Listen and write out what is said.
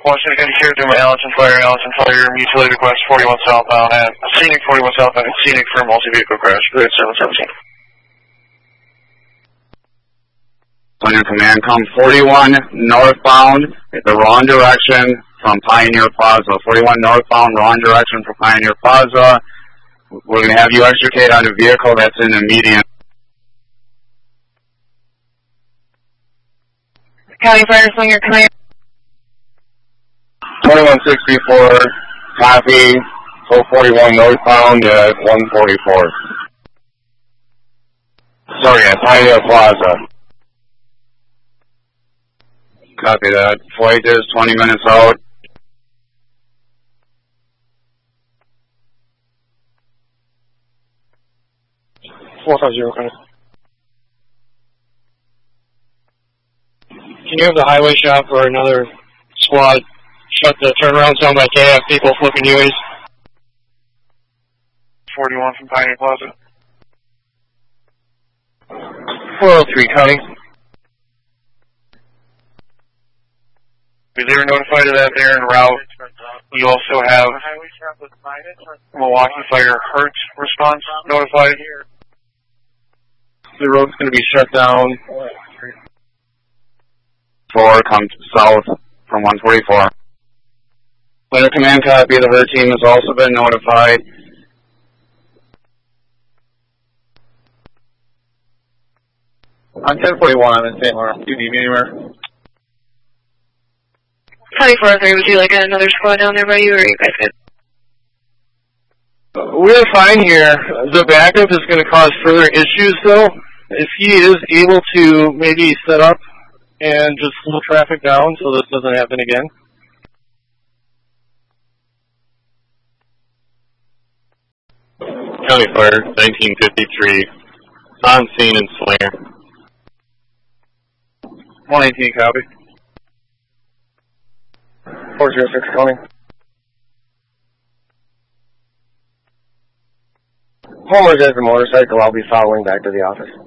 Washington indicator through my Allison Fire, mutilated west 41 southbound at Scenic 41 southbound and Scenic for a multi-vehicle crash, 717. On your command, come 41 northbound, the wrong direction from Pioneer Plaza. 41 northbound, wrong direction for Pioneer Plaza. We're going to have you extricate on a vehicle that's in the median. County Fire Slinger, command. 2164, copy, 441 northbound at 144. Sorry, at Pioneer Plaza. Copy that. Flight is 20 minutes out. Can you have the highway shop or another squad shut the turnaround zone like they have people flipping UAs? 41 from Pioneer Plaza. 403 County. They were notified of that there en route. You also have Milwaukee Fire Hertz response notified. The road's going to be shut down. 4 comes south from 144. Letter command copy. The HERT team has also been notified. On 1041, I'm in St. Lawrence. Do you need me anywhere? County 403, would you like another squad down there by you, or are you guys good? We're fine here. The backup is going to cause further issues, though. If he is able to maybe set up and just slow traffic down so this doesn't happen again. County Fire, 1953, on scene in Slinger. 118, copy. 406, calling. Homer's at the motorcycle. I'll be following back to the office.